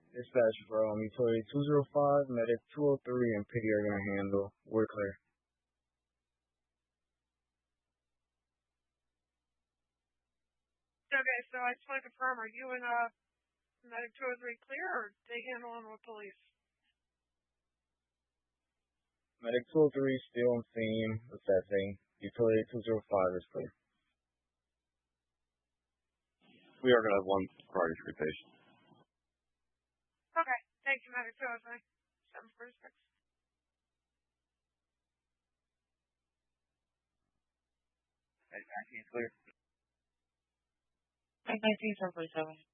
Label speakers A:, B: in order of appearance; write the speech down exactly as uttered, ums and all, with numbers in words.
A: Dispatch from Utility two zero five, Medic two oh three, and Pity are going to handle. We're clear.
B: Okay, so I just want to confirm, are you and uh, Medic two oh three clear, or they handling with police?
A: Medic two oh three still on scene, assessing. Utility two zero five is clear.
C: We are going to have one priority three patient.
B: Okay, thank you, Medic two oh three. seven forty-six.
D: Medic nineteen is clear.
E: Medic nineteen, seven forty-seven.